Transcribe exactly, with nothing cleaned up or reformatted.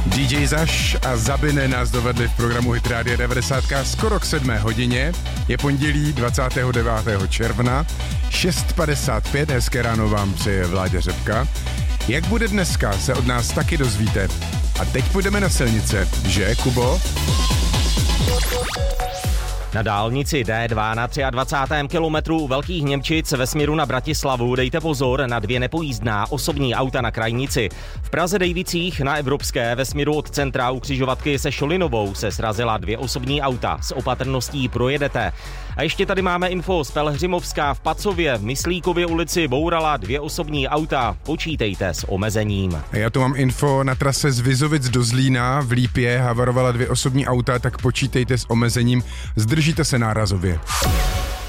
dý džej Zaš a Zabine nás dovedli v programu Hit Rádia devadesát skoro k sedmé hodině. Je pondělí dvacátého devátého června, šest padesát pět, hezké ráno vám přeje Vláďa Řepka. Jak bude dneska, se od nás taky dozvíte. A teď půjdeme na silnice, že, Kubo? Na dálnici D dva na dvacátém třetím kilometru u Velkých Němčic ve směru na Bratislavu dejte pozor na dvě nepojízdná osobní auta na krajnici. V Praze Dejvicích na Evropské ve směru od centra u křižovatky se Šolinovou se srazila dvě osobní auta. S opatrností projedete. A ještě tady máme info z Pelhřimovská v Pacově. V Myslíkově ulici bourala dvě osobní auta. Počítejte s omezením. A já tu mám info na trase z Vizovic do Zlína. V Lípě havarovala dvě osobní auta, tak počítejte s omezením. Zdržíte se nárazově.